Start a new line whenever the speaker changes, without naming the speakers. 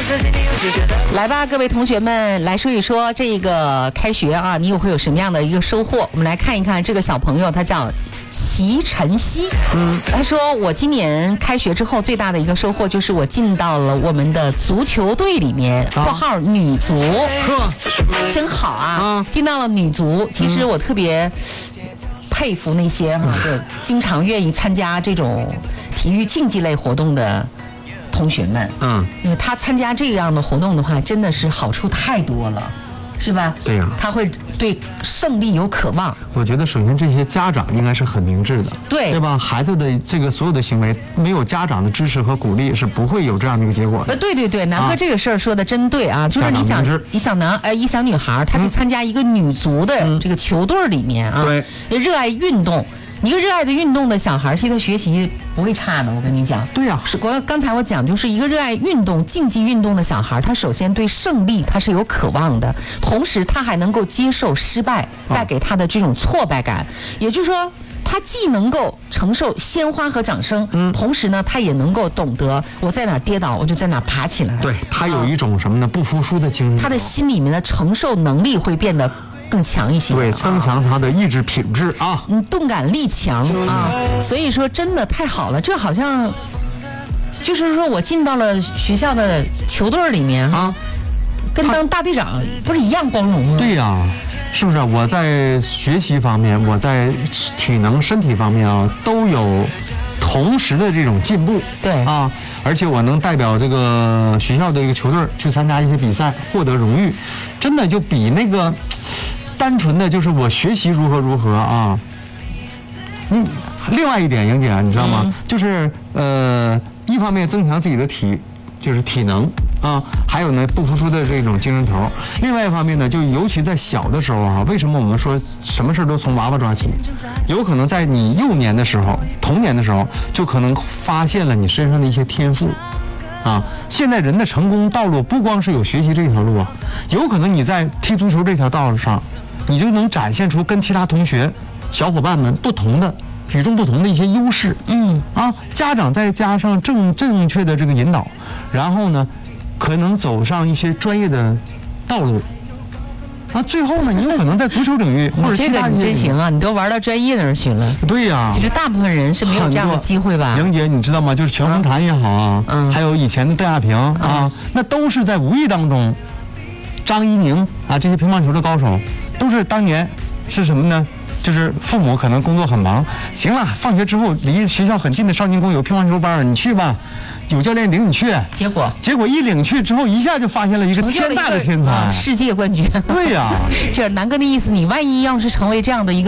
来吧，各位同学们，来说一说这个开学啊，你会有什么样的一个收获？我们来看一看这个小朋友，他叫齐晨曦。他说我今年开学之后最大的一个收获就是我进到了我们的足球队里面（括号女足），真好啊！进到了女足，其实我特别佩服那些就经常愿意参加这种体育竞技类活动的同学们，因为他参加这样的活动的话，真的是好处太多了，是吧？
对呀，
他会对胜利有渴望。
我觉得首先这些家长应该是很明智的，
对
吧？孩子的这个所有的行为，没有家长的支持和鼓励，是不会有这样的一个结果的。
对，南哥这个事儿说的真对啊，就是你想一小女孩，她去参加一个女足的这个球队里面啊，热爱运动。一个热爱的运动的小孩，其实学习不会差的。我跟你讲，
对呀，
是刚才我讲，就是一个热爱运动、竞技运动的小孩，他首先对胜利他是有渴望的，同时他还能够接受失败带给他的这种挫败感。也就是说，他既能够承受鲜花和掌声，同时呢，他也能够懂得我在哪跌倒，我就在哪爬起来。
对，他有一种什么呢？不服输的精神。
他的心里面的承受能力会变得更强一些，
对，增强他的意志品质啊，
动感力强啊，所以说真的太好了，这好像就是说我进到了学校的球队里面啊，跟当大队长不是一样光荣吗？
对呀，是不是？我在学习方面，我在体能、身体方面啊，都有同时的这种进步。
对
啊，而且我能代表这个学校的一个球队去参加一些比赛，获得荣誉，真的就比那个单纯的就是我学习如何啊。另外一点，莹姐，你知道吗？就是一方面增强自己的体能啊，还有呢不服输的这种精神头。另外一方面呢，就尤其在小的时候啊，为什么我们说什么事都从娃娃抓起？有可能在你幼年的时候、童年的时候，就可能发现了你身上的一些天赋。啊，现在人的成功道路不光是有学习这条路啊，有可能你在踢足球这条道路上，你就能展现出跟其他同学、小伙伴们与众不同的一些优势。家长再加上正确的这个引导，然后呢，可能走上一些专业的道路。最后呢，你有可能在足球领域或者其他
你真行啊，你都玩到专业那儿去了。
对呀，
其实大部分人是没有这样的机会吧？
莹姐，你知道吗？就是全红婵也好啊，还有以前的邓亚萍啊，那都是在无意当中，张怡宁啊，这些乒乓球的高手，都是当年是什么呢？就是父母可能工作很忙，行了，放学之后离学校很近的少年宫有乒乓球班，你去吧，有教练领你去。结果一领去之后，一下就发现了一个天大的天才，
世界冠军。
对呀，
就是南哥的意思，你万一要是成为这样的一个